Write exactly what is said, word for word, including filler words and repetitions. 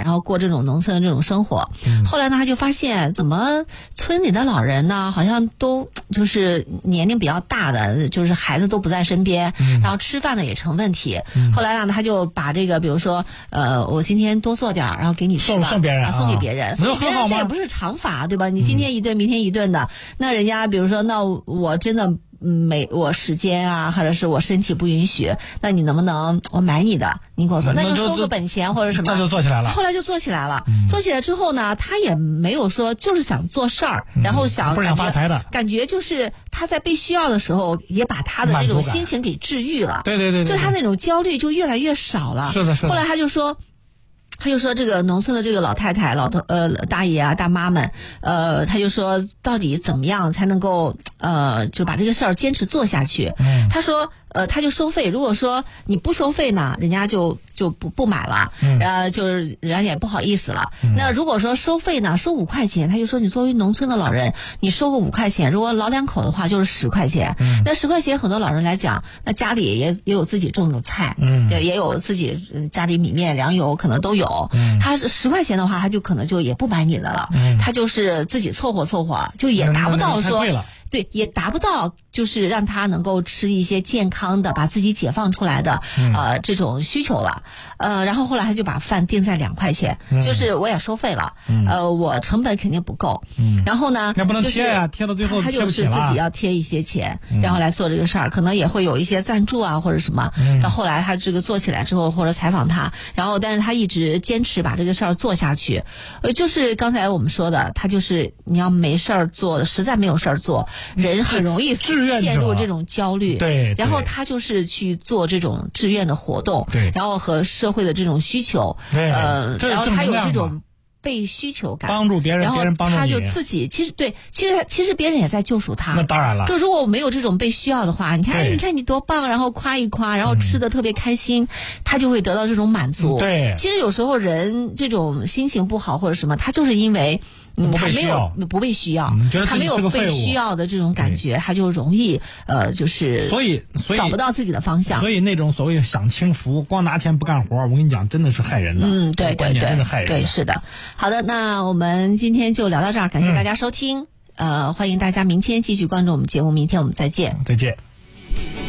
然后过这种农村的这种生活。嗯、后来呢，他就发现怎么村里的老人呢，好像都就是年龄比较大的，就是孩子都不在身边，嗯、然后吃饭呢也成问题。嗯、后来呢，他就把这个，比如说，呃，我今天多做点，然后给你吃吧， 送送别人， 啊、送给别人，送给别人，这也不是常法，对吧？你今天一顿，嗯、明天一顿的，那人家比如说，那我真的。没我时间啊，或者是我身体不允许，那你能不能我买你的？你跟我说，那就收个本钱或者什么， 这就做起来了。 后来就做起来了， 嗯、 做起来之后呢，他也没有说就是想做事儿，嗯、然后想不是想发财的， 感觉就是他在被需要的时候，也把他的这种心情给治愈了。 对对 对, 对, 对， 就他那种焦虑就越来越少了。 是的，是的。 后来他就说。他就说这个农村的这个老太太、老头呃大爷啊、大妈们，呃，他就说到底怎么样才能够呃就把这个事儿坚持做下去？嗯，他说呃他就收费，如果说你不收费呢，人家就就不不买了，嗯，呃就是人家也不好意思了。嗯、那如果说收费呢，收五块钱，他就说你作为农村的老人，你收个五块钱，如果老两口的话就是十块钱。嗯，那十块钱很多老人来讲，那家里也也有自己种的菜，嗯，对，也有自己家里米面粮油可能都有。嗯，他是十块钱的话，他就可能就也不买你的了。嗯，他就是自己凑合凑合，就也达不到说，对，也达不到就是让他能够吃一些健康的，把自己解放出来的、嗯、呃这种需求了。呃，然后后来他就把饭定在两块钱，嗯、就是我也收费了，嗯、呃，我成本肯定不够。嗯，然后呢， 那不能贴呀、啊，贴到最后他就是自己要贴一些钱，嗯、然后来做这个事儿，可能也会有一些赞助啊或者什么。嗯、到后来他这个做起来之后，或者采访他，然后但是他一直坚持把这个事儿做下去。呃，就是刚才我们说的，他就是你要没事儿做，实在没有事儿做，人很容易陷入这种焦虑。 对， 然后他就是去做这种志愿的活动， 对， 然后和社会的这种需求，呃，然后他有这种被需求感， 帮助别人，别人帮助你， 然后他就自己其实对，其实其实别人也在救赎他。 那当然了， 就如果我没有这种被需要的话，你看，你看你多棒，然后夸一夸，然后吃的特别开心，嗯、他就会得到这种满足。 对， 其实有时候人这种心情不好或者什么，他就是因为。嗯，他没有不被需要，他没有被需要的这种感觉，他就容易呃，就是所以所以找不到自己的方向。 所以那种所谓享清福，光拿钱不干活，我跟你讲，真的是害人的。 嗯，对对对， 真是害人的。 对，是的。好的，那我们今天就聊到这儿，感谢大家收听，嗯、呃，欢迎大家明天继续关注我们节目，明天我们再见， 再见。